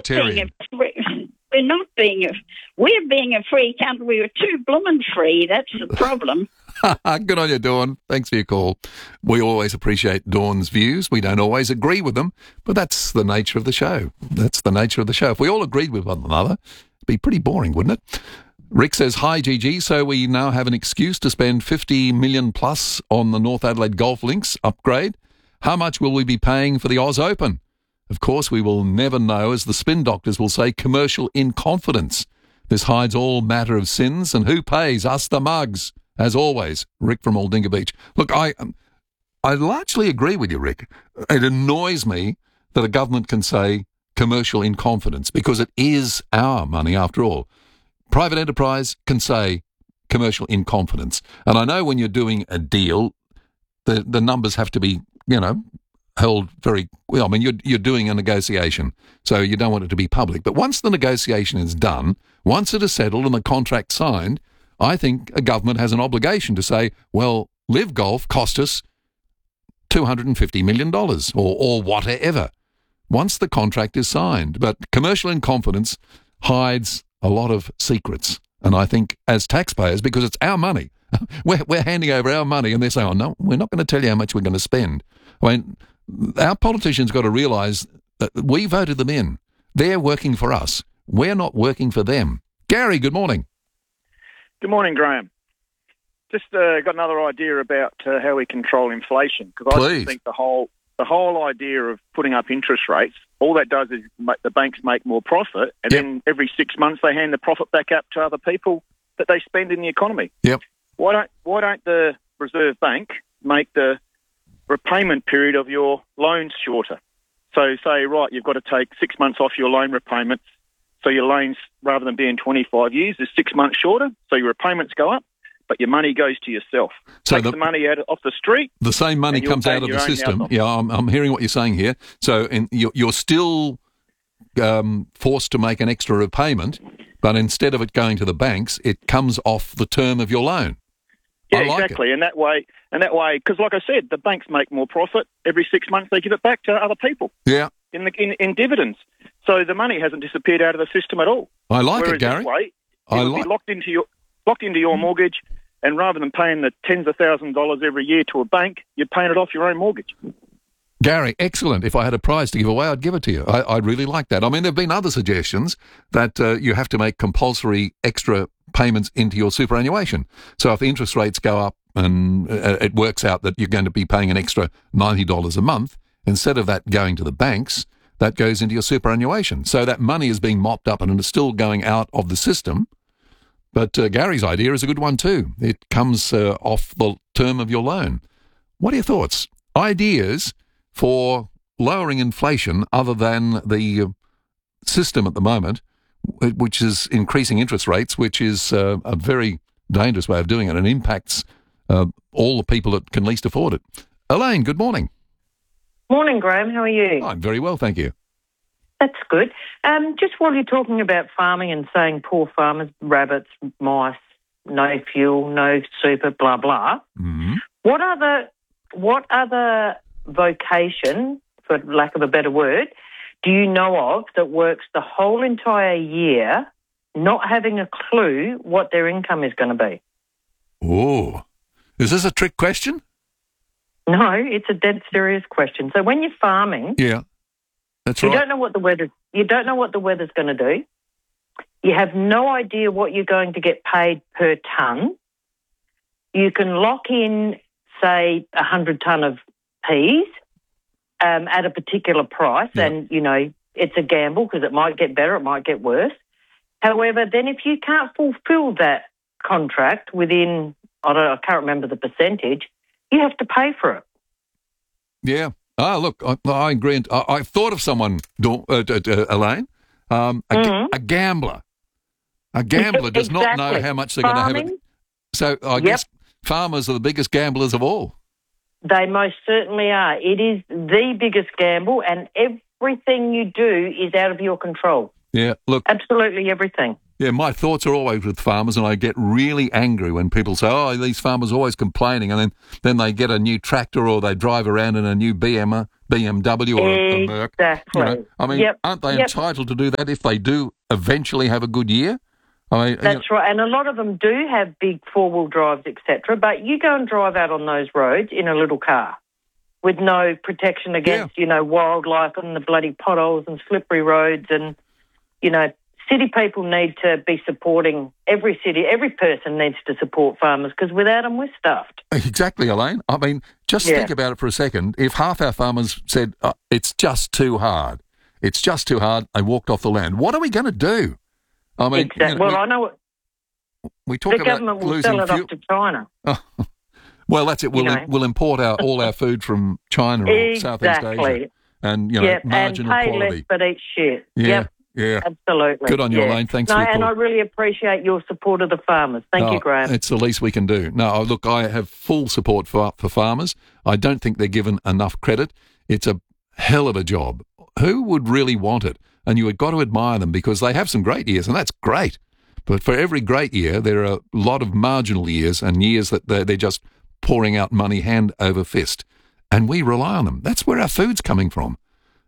authoritarian. We're being a free country. We're too bloomin' free. That's the problem. Good on you, Dawn. Thanks for your call. We always appreciate Dawn's views. We don't always agree with them, but that's the nature of the show. That's the nature of the show. If we all agreed with one another, it'd be pretty boring, wouldn't it? Rick says, hi, Gigi. So we now have an excuse to spend $50 million plus on the North Adelaide Golf Links upgrade. How much will we be paying for the Oz Open? Of course, we will never know, as the spin doctors will say, commercial in confidence. This hides all matter of sins, and who pays? Us the mugs. As always, Rick from Aldinga Beach. Look, I largely agree with you, Rick. It annoys me that a government can say commercial in confidence, because it is our money after all. Private enterprise can say commercial in confidence. And I know when you're doing a deal, the numbers have to be, held very well. I mean, you're doing a negotiation, so you don't want it to be public. But once the negotiation is done, once it is settled and the contract signed, I think a government has an obligation to say, well, Live Golf cost us $250 million or whatever, once the contract is signed. But commercial in confidence hides a lot of secrets. And I think as taxpayers, because it's our money, we're handing over our money and they're saying, oh, no, we're not going to tell you how much we're going to spend. I mean, our politicians got to realise that we voted them in. They're working for us. We're not working for them. Gary, good morning. Good morning, Graham. Just got another idea about how we control inflation, because I just think the whole idea of putting up interest rates, all that does is the banks make more profit, and then every 6 months they hand the profit back up to other people that they spend in the economy. Yep. Why don't the Reserve Bank make the repayment period of your loans shorter? So say, right, you've got to take 6 months off your loan repayments, so your loans, rather than being 25 years, is 6 months shorter, so your repayments go up, but your money goes to yourself. So take the money off the street. The same money comes out of the system. Yeah, I'm hearing what you're saying here. So you're still forced to make an extra repayment, but instead of it going to the banks, it comes off the term of your loan. Yeah, exactly. And that way, because like I said, the banks make more profit. Every 6 months they give it back to other people. Yeah. In dividends. So the money hasn't disappeared out of the system at all. I like it, Gary. This way, it would be locked into your mortgage, and rather than paying the tens of thousands of dollars every year to a bank, you're paying it off your own mortgage. Gary, excellent. If I had a prize to give away, I'd give it to you. I'd really like that. I mean, there have been other suggestions that you have to make compulsory extra payments into your superannuation. So if interest rates go up and it works out that you're going to be paying an extra $90 a month, instead of that going to the banks, that goes into your superannuation. So that money is being mopped up and it's still going out of the system. But Gary's idea is a good one too. It comes off the term of your loan. What are your thoughts? Ideas for lowering inflation other than the system at the moment, which is increasing interest rates, which is a very dangerous way of doing it and impacts all the people that can least afford it. Elaine, good morning. Morning, Graham. How are you? I'm very well, thank you. That's good. Just while you're talking about farming and saying poor farmers, rabbits, mice, no fuel, no super, blah, blah, what other vocation, for lack of a better word, do you know of that works the whole entire year not having a clue what their income is going to be? Oh, is this a trick question? No, it's a dead serious question. So when you're farming, that's right. You don't know what the weather's going to do. You have no idea what you're going to get paid per tonne. You can lock in, say, 100 tonne of peas at a particular price, and it's a gamble because it might get better, it might get worse. However, then if you can't fulfil that contract within, I can't remember the percentage, you have to pay for it. Yeah. Oh, look, I agree. I thought of someone, Elaine, a gambler. A gambler does not know how much they're going to have. So I guess farmers are the biggest gamblers of all. They most certainly are. It is the biggest gamble, and everything you do is out of your control. Yeah, look. Absolutely everything. Yeah, my thoughts are always with farmers, and I get really angry when people say, oh, these farmers are always complaining, and then they get a new tractor or they drive around in a new BMW BMW or a Merc. Exactly. You know, I mean, aren't they entitled to do that if they do eventually have a good year? I mean, That's right. And a lot of them do have big four-wheel drives, etc. But you go and drive out on those roads in a little car with no protection against, wildlife and the bloody potholes and slippery roads. And, city people need to be supporting every person needs to support farmers because without them, we're stuffed. Exactly, Elaine. I mean, just think about it for a second. If half our farmers said, it's just too hard, they walked off the land, what are we going to do? I mean, exactly. I know what we talk the about government will losing sell it fuel. off to China. Well, that's it. We'll import all our food from China or Southeast Asia, and marginal and pay quality. less but eat shit. Yeah. Absolutely. Good on you, Elaine. Thanks for your call. And I really appreciate your support of the farmers. Thank you, Graham. It's the least we can do. No, look, I have full support for farmers. I don't think they're given enough credit. It's a hell of a job. Who would really want it? And you have got to admire them because they have some great years, and that's great. But for every great year, there are a lot of marginal years and years that they're just pouring out money hand over fist. And we rely on them. That's where our food's coming from.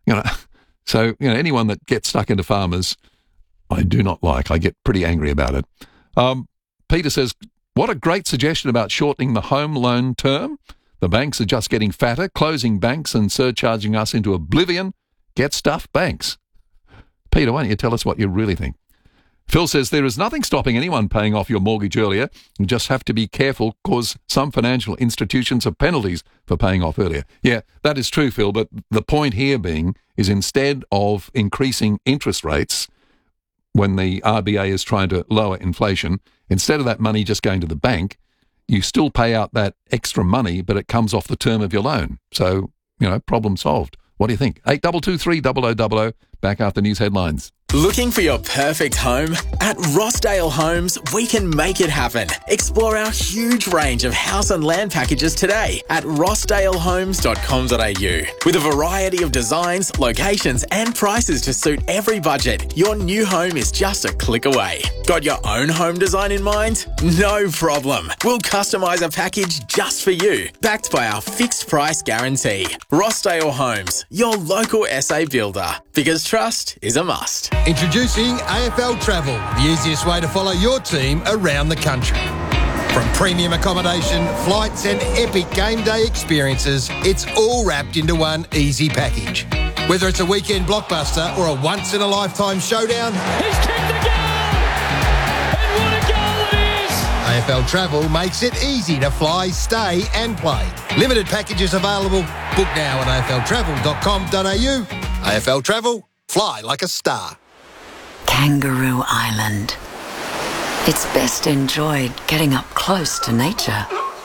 So, anyone that gets stuck into farmers, I do not like. I get pretty angry about it. Peter says, what a great suggestion about shortening the home loan term. The banks are just getting fatter, closing banks and surcharging us into oblivion. Get stuffed banks. Peter, why don't you tell us what you really think? Phil says, there is nothing stopping anyone paying off your mortgage earlier. You just have to be careful because some financial institutions have penalties for paying off earlier. Yeah, that is true, Phil, but the point here being is instead of increasing interest rates when the RBA is trying to lower inflation, instead of that money just going to the bank, you still pay out that extra money, but it comes off the term of your loan. So, problem solved. What do you think? 8223 0000, back after news headlines. Looking for your perfect home? At Rossdale Homes, we can make it happen. Explore our huge range of house and land packages today at rossdalehomes.com.au. With a variety of designs, locations and prices to suit every budget, your new home is just a click away. Got your own home design in mind? No problem. We'll customise a package just for you, backed by our fixed price guarantee. Rossdale Homes, your local SA builder. Because trust is a must. Introducing AFL Travel, the easiest way to follow your team around the country. From premium accommodation, flights and epic game day experiences, it's all wrapped into one easy package. Whether it's a weekend blockbuster or a once-in-a-lifetime showdown, he's kicked the goal! And what a goal it is! AFL Travel makes it easy to fly, stay and play. Limited packages available. Book now at afltravel.com.au. AFL Travel, fly like a star. Kangaroo Island. It's best enjoyed getting up close to nature,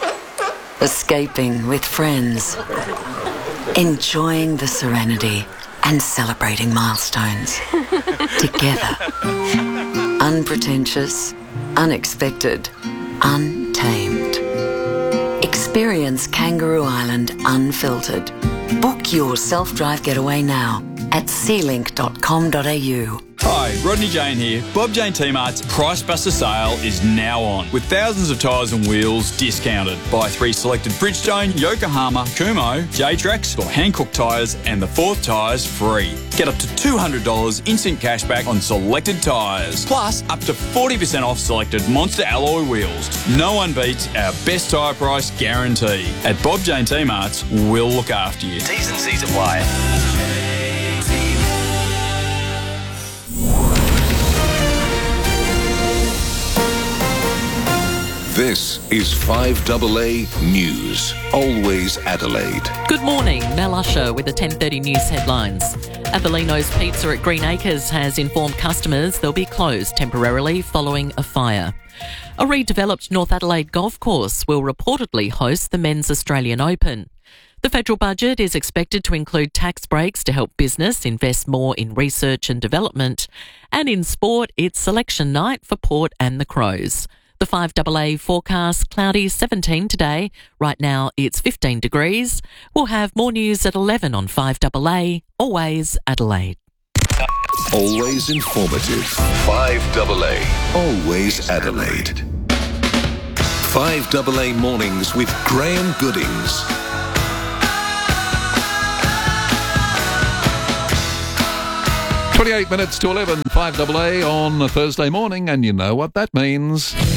escaping with friends, enjoying the serenity and celebrating milestones together. Unpretentious, unexpected, untamed. Experience Kangaroo Island unfiltered. Book your self-drive getaway now at sealink.com.au. Hi, Rodney Jane here. Bob Jane T-Mart's Price Buster sale is now on, with thousands of tyres and wheels discounted. Buy 3 selected Bridgestone, Yokohama, Kumho, J-Trax or Hankook tyres and the 4th tyres free. Get up to $200 instant cashback on selected tyres, plus up to 40% off selected Monster alloy wheels. No one beats our best tyre price guarantee. At Bob Jane T-Mart's, we'll look after you. T's and C's apply. This is 5AA News. Always Adelaide. Good morning, Mel Usher with the 10:30 news headlines. Avellino's Pizza at Green Acres has informed customers they'll be closed temporarily following a fire. A redeveloped North Adelaide golf course will reportedly host the Men's Australian Open. The federal budget is expected to include tax breaks to help business invest more in research and development. And in sport, it's selection night for Port and the Crows. The 5AA forecast, cloudy 17 today. Right now it's 15 degrees. We'll have more news at 11 on 5AA. Always Adelaide. Always informative. 5AA. Always Adelaide. 5AA Mornings with Graham Goodings. 28 minutes to 11, 5AA on a Thursday morning, and you know what that means.